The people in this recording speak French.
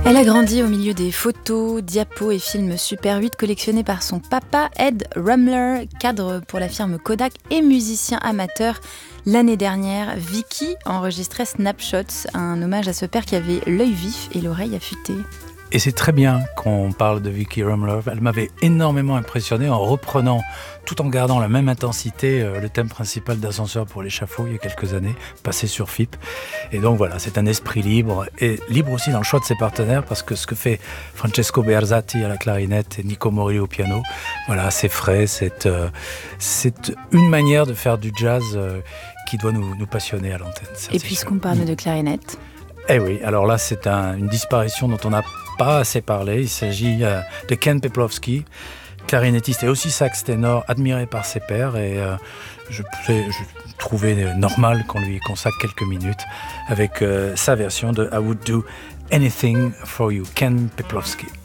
Elle a grandi au milieu des photos, diapos et films Super 8 collectionnés par son papa, Ed Rumler, cadre pour la firme Kodak et musicien amateur. L'année dernière, Vicky enregistrait Snapshots, un hommage à ce père qui avait l'œil vif et l'oreille affûtée. Et c'est très bien qu'on parle de Vicky Rumler. Elle m'avait énormément impressionné en reprenant, tout en gardant la même intensité, le thème principal d'Ascenseur pour l'échafaud il y a quelques années, passé sur FIP. Et donc voilà, c'est un esprit libre, et libre aussi dans le choix de ses partenaires, parce que ce que fait Francesco Bearzati à la clarinette et Nico Morelli au piano, voilà, c'est frais, c'est une manière de faire du jazz qui doit nous passionner à l'antenne. Et puisqu'on parle de clarinette... Eh oui, alors là, c'est une disparition dont on n'a pas assez parlé. Il s'agit de Ken Peplowski, clarinettiste et aussi sax ténor, admiré par ses pairs. Et je trouvais normal qu'on lui consacre quelques minutes avec sa version de I Would Do Anything For You, Ken Peplowski.